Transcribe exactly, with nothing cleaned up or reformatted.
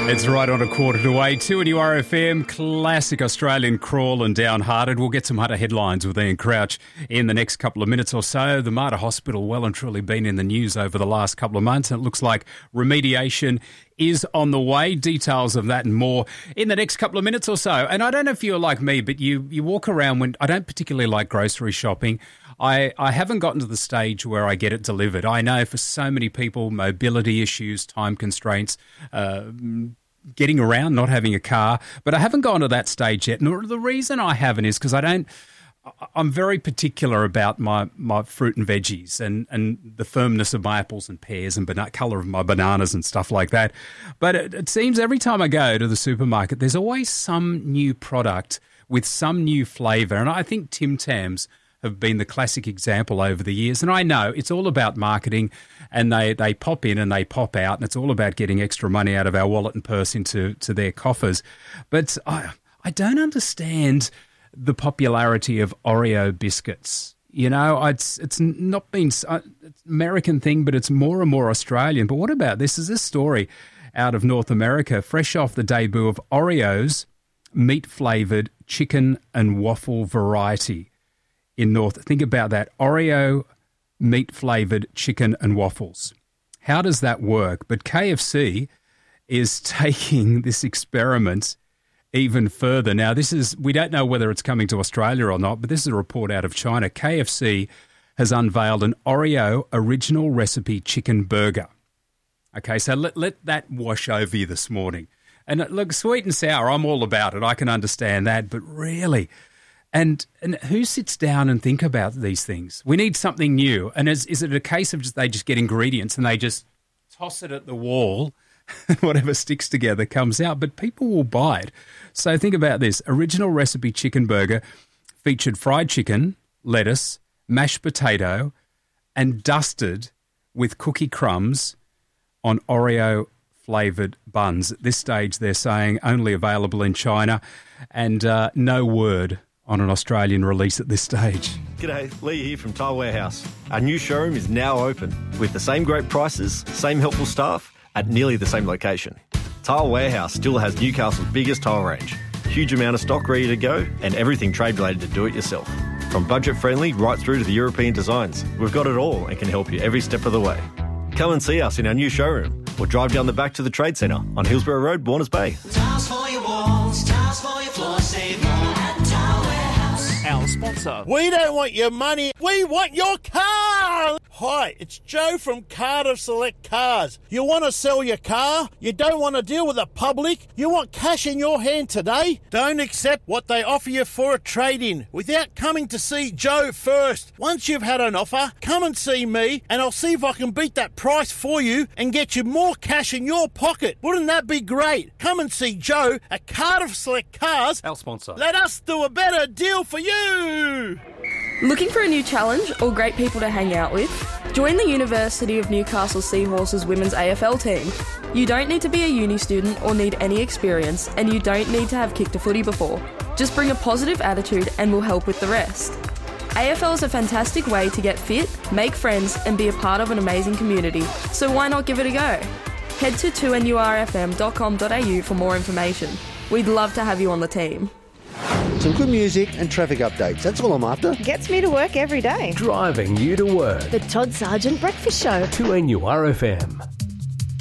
It's right on a quarter to eight. two N U R F M, classic Australian crawl and downhearted. We'll get some Hunter headlines with Ian Crouch in the next couple of minutes or so. The Mater Hospital well and truly been in the news over the last couple of months, and it looks like remediation is on the way. Details of that and more in the next couple of minutes or so. And I don't know if you're like me, but you, you walk around when I don't particularly like grocery shopping. I, I haven't gotten to the stage where I get it delivered. I know for so many people, mobility issues, time constraints, uh, getting around, not having a car, but I haven't gone to that stage yet. And the reason I haven't is because I don't, I'm very particular about my, my fruit and veggies and, and the firmness of my apples and pears and bana- colour of my bananas and stuff like that. But it, it seems every time I go to the supermarket, there's always some new product with some new flavour. And I think Tim Tams have been the classic example over the years. And I know it's all about marketing, and they, they pop in and they pop out, and it's all about getting extra money out of our wallet and purse into to their coffers. But I, I don't understand the popularity of Oreo biscuits. You know, it's it's not been it's an American thing, but it's more and more Australian. But what about this? Is this story out of North America, fresh off the debut of Oreo's meat-flavoured chicken and waffle variety in North. Think about that. Oreo meat-flavoured chicken and waffles. How does that work? But K F C is taking this experiment even further. Now, this is, we don't know whether it's coming to Australia or not, but this is a report out of China. K F C has unveiled an Oreo original recipe chicken burger. Okay, so let, let that wash over you this morning. And look, sweet and sour, I'm all about it. I can understand that, but really... And and who sits down and think about these things? We need something new. And is, is it a case of just they just get ingredients and they just toss it at the wall and whatever sticks together comes out? But people will buy it. So think about this. Original recipe chicken burger featured fried chicken, lettuce, mashed potato, and dusted with cookie crumbs on Oreo flavoured buns. At this stage, they're saying only available in China, and uh, no word on an Australian release at this stage. G'day, Lee here from Tile Warehouse. Our new showroom is now open with the same great prices, same helpful staff at nearly the same location. Tile Warehouse still has Newcastle's biggest tile range, huge amount of stock ready to go, and everything trade related to do it yourself. From budget friendly right through to the European designs, we've got it all and can help you every step of the way. Come and see us in our new showroom or drive down the back to the Trade Centre on Hillsborough Road, Warners Bay. Tiles for your walls, tiles for your floors, save more at Tile Warehouse. Our sponsor. We don't want your money, we want your car! Hi, it's Joe from Cardiff Select Cars. You want to sell your car? You don't want to deal with the public? You want cash in your hand today? Don't accept what they offer you for a trade-in without coming to see Joe first. Once you've had an offer, come and see me and I'll see if I can beat that price for you and get you more cash in your pocket. Wouldn't that be great? Come and see Joe at Cardiff Select Cars. Our sponsor. Let us do a better deal for you! Looking for a new challenge or great people to hang out with? Join the University of Newcastle Seahorses Women's A F L team. You don't need to be a uni student or need any experience, and you don't need to have kicked a footy before. Just bring a positive attitude and we'll help with the rest. A F L is a fantastic way to get fit, make friends and be a part of an amazing community, so why not give it a go? Head to two N U R F M dot com dot a u for more information. We'd love to have you on the team. Some good music and traffic updates. That's all I'm after. Gets me to work every day. Driving you to work. The Todd Sargent Breakfast Show. two N U R F M.